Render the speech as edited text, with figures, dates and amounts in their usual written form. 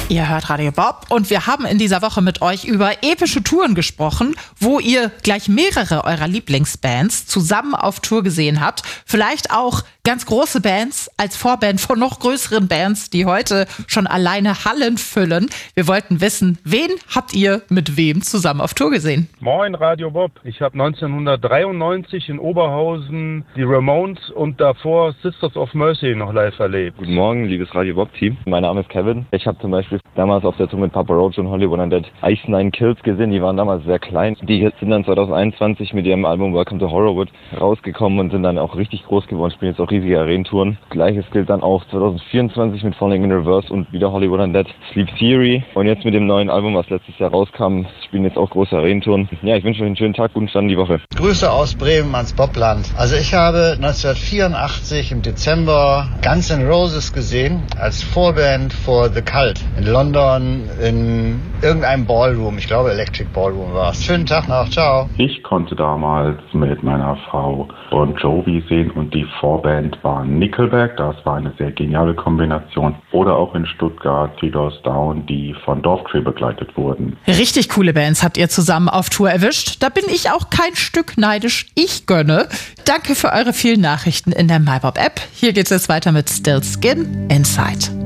Ihr hört Radio Bob und wir haben in dieser Woche mit euch über epische Touren gesprochen, wo ihr gleich mehrere eurer Lieblingsbands zusammen auf Tour gesehen habt. Vielleicht auch ganz große Bands als Vorband von noch größeren Bands, die heute schon alleine Hallen füllen. Wir wollten wissen, wen habt ihr mit wem zusammen auf Tour gesehen? Moin Radio Bob, ich habe 1993 in Oberhausen die Ramones und davor Sisters of Mercy noch live erlebt. Guten Morgen, liebes Radio Bob Team. Mein Name ist Kevin. Ich habe zum Beispiel damals auf der Tour mit Papa Roach und Hollywood Undead Ice Nine Kills gesehen. Die waren damals sehr klein. Die sind dann 2021 mit ihrem Album Welcome to Horrorwood rausgekommen und sind dann auch richtig groß geworden. Spielen jetzt auch riesige Arenentouren. Gleiches gilt dann auch 2024 mit Falling in Reverse und wieder Hollywood Undead Sleep Theory. Und jetzt mit dem neuen Album, was letztes Jahr rauskam, spielen jetzt auch große Arenentouren. Ja, ich wünsche euch einen schönen Tag, guten Stand in die Woche. Grüße aus Bremen ans Bobland. Also ich habe 1984 im Dezember Guns N' Roses gesehen als Vorband for The Cult in London in irgendeinem Ballroom. Ich glaube Electric Ballroom war es. Schönen Tag noch, ciao. Ich konnte damals mit meiner Frau Bon Jovi sehen und die Vorband war Nickelback. Das war eine sehr geniale Kombination. Oder auch in Stuttgart Three Doors Down, die von Dorftree begleitet wurden. Richtig coole Bands habt ihr zusammen auf Tour erwischt. Da bin ich auch kein Stück neidisch. Ich gönne. Danke für eure vielen Nachrichten in der MyBob-App. Hier geht's jetzt weiter mit Still Skin Inside.